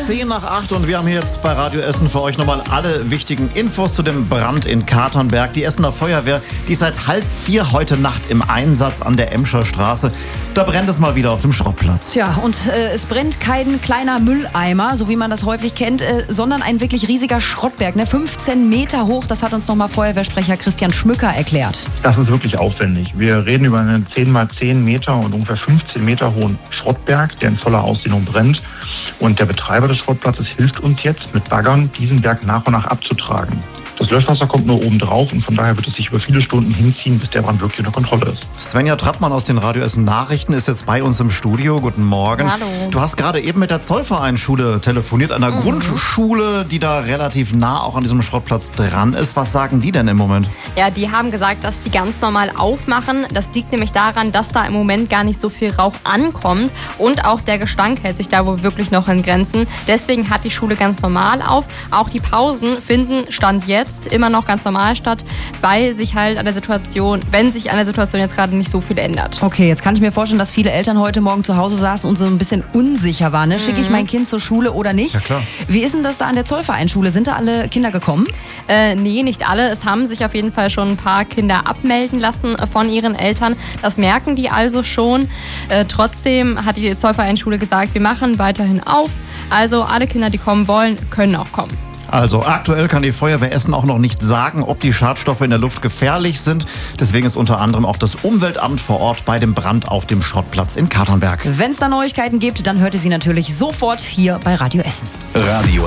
7:10 und wir haben hier jetzt bei Radio Essen für euch nochmal alle wichtigen Infos zu dem Brand in Katernberg. Die Essener Feuerwehr, die ist seit 3:30 heute Nacht im Einsatz an der Emscher Straße. Da brennt es mal wieder auf dem Schrottplatz. Tja, und es brennt kein kleiner Mülleimer, so wie man das häufig kennt, sondern ein wirklich riesiger Schrottberg, 15 Meter hoch. Das hat uns nochmal Feuerwehrsprecher Christian Schmücker erklärt. Das ist wirklich aufwendig. Wir reden über einen 10x10 Meter und ungefähr 15 Meter hohen Schrottberg, der in voller Ausdehnung brennt. Und der Betreiber des Schrottplatzes hilft uns jetzt mit Baggern, diesen Berg nach und nach abzutragen. Das Löschwasser kommt nur oben drauf und von daher wird es sich über viele Stunden hinziehen, bis der Brand wirklich unter Kontrolle ist. Svenja Trappmann aus den Radio Essen Nachrichten ist jetzt bei uns im Studio. Guten Morgen. Hallo. Du hast gerade eben mit der Zollvereinsschule telefoniert, einer Grundschule, die da relativ nah auch an diesem Schrottplatz dran ist. Was sagen die denn im Moment? Ja, die haben gesagt, dass die ganz normal aufmachen. Das liegt nämlich daran, dass da im Moment gar nicht so viel Rauch ankommt und auch der Gestank hält sich da wohl wirklich noch in Grenzen. Deswegen hat die Schule ganz normal auf. Auch die Pausen finden Stand jetzt immer noch ganz normal statt, weil sich halt an der Situation, wenn sich an der Situation jetzt gerade nicht so viel ändert. Okay, jetzt kann ich mir vorstellen, dass viele Eltern heute Morgen zu Hause saßen und so ein bisschen unsicher waren. Ne? Schicke ich mein Kind zur Schule oder nicht? Ja, klar. Wie ist denn das da an der Zollvereinsschule? Sind da alle Kinder gekommen? Nee, nicht alle. Es haben sich auf jeden Fall schon ein paar Kinder abmelden lassen von ihren Eltern. Das merken die also schon. Trotzdem hat die Zollvereinsschule gesagt, wir machen weiterhin auf. Also alle Kinder, die kommen wollen, können auch kommen. Also aktuell kann die Feuerwehr Essen auch noch nicht sagen, ob die Schadstoffe in der Luft gefährlich sind. Deswegen ist unter anderem auch das Umweltamt vor Ort bei dem Brand auf dem Schrottplatz in Katernberg. Wenn es da Neuigkeiten gibt, dann hört ihr sie natürlich sofort hier bei Radio Essen. Radio